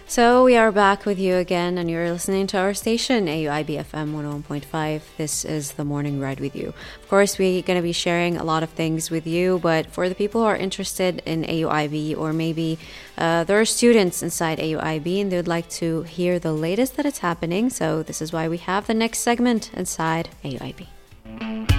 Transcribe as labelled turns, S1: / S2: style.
S1: So we are back with you again, and you're listening to our station, AUIB FM 101.5. This is the morning ride with you. Of course, we're going to be sharing a lot of things with you, but for the people who are interested in AUIB, or maybe there are students inside AUIB and they would like to hear the latest that is happening, so this is why we have the next segment inside AUIB.